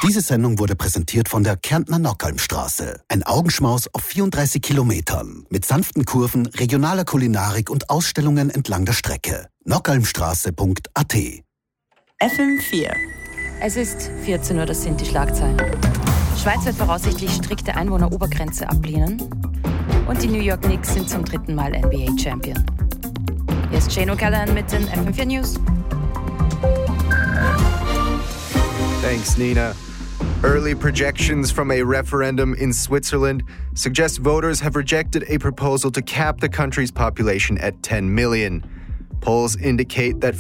Diese Sendung wurde präsentiert von der Kärntner Nockhalmstraße. Ein Augenschmaus auf 34 Kilometern. Mit sanften Kurven, regionaler Kulinarik und Ausstellungen entlang der Strecke. nockhalmstraße.at. FM4. Es ist 14 Uhr, das sind die Schlagzeilen. Schweiz wird voraussichtlich strikte Einwohnerobergrenze ablehnen. Und die New York Knicks sind zum 3. Mal NBA-Champion. Hier ist Jane O'Callaghan mit den FM4 News. Thanks, Nina. Early projections from a referendum in Switzerland suggest voters have rejected a proposal to cap the country's population at 10 million. Polls indicate that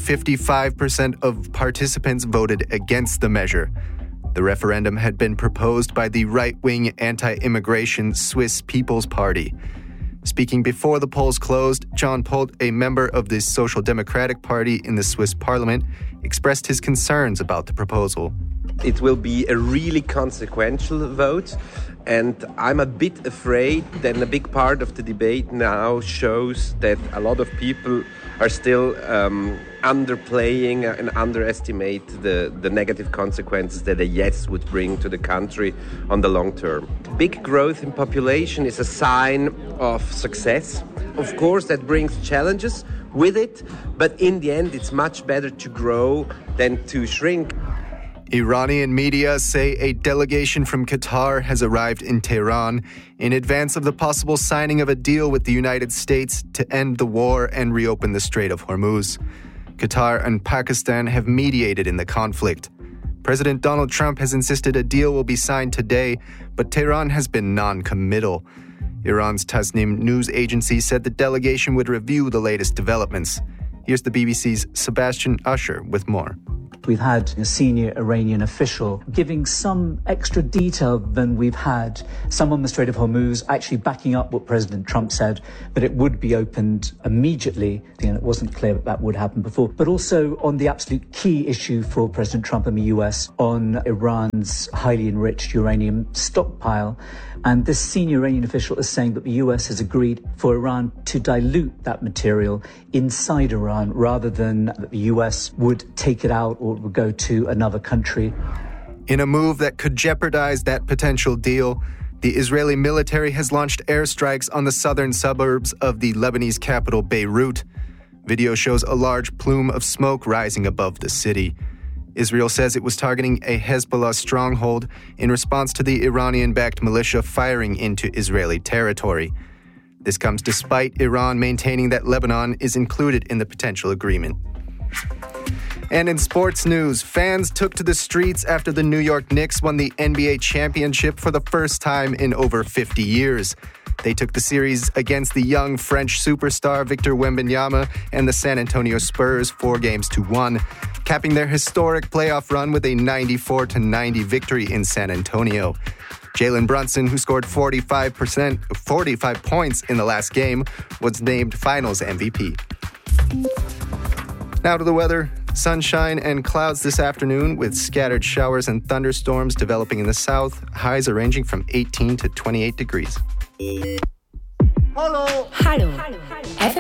55% of participants voted against the measure. The referendum had been proposed by the right-wing anti-immigration Swiss People's Party. Speaking before the polls closed, John Polt, a member of the Social Democratic Party in the Swiss parliament, expressed his concerns about the proposal. It will be a really consequential vote, and I'm a bit afraid that a big part of the debate now shows that a lot of people are still underplaying and underestimate the negative consequences that a yes would bring to the country on the long term. Big growth in population is a sign of success. Of course, that brings challenges with it, but in the end, it's much better to grow than to shrink. Iranian media say a delegation from Qatar has arrived in Tehran in advance of the possible signing of a deal with the United States to end the war and reopen the Strait of Hormuz. Qatar and Pakistan have mediated in the conflict. President Donald Trump has insisted a deal will be signed today, but Tehran has been non-committal. Iran's Tasnim news agency said the delegation would review the latest developments. Here's the BBC's Sebastian Usher with more. We've had a senior Iranian official giving some extra detail than we've had. Some on the Strait of Hormuz actually backing up what President Trump said, that it would be opened immediately. And it wasn't clear that would happen before. But also on the absolute key issue for President Trump and the US on Iran's highly enriched uranium stockpile. And this senior Iranian official is saying that the US has agreed for Iran to dilute that material inside Iran rather than that the US would take it out or would go to another country. In a move that could jeopardize that potential deal, the Israeli military has launched airstrikes on the southern suburbs of the Lebanese capital, Beirut. Video shows a large plume of smoke rising above the city. Israel says it was targeting a Hezbollah stronghold in response to the Iranian-backed militia firing into Israeli territory. This comes despite Iran maintaining that Lebanon is included in the potential agreement. And in sports news, fans took to the streets after the New York Knicks won the NBA championship for the first time in over 50 years. They took the series against the young French superstar Victor Wembanyama and the San Antonio Spurs 4-1, capping their historic playoff run with a 94-90 victory in San Antonio. Jalen Brunson, who scored 45 points in the last game, was named Finals MVP. Now to the weather. Sunshine and clouds this afternoon with scattered showers and thunderstorms developing in the south. Highs are ranging from 18 to 28 degrees. Hallo. Hallo. FM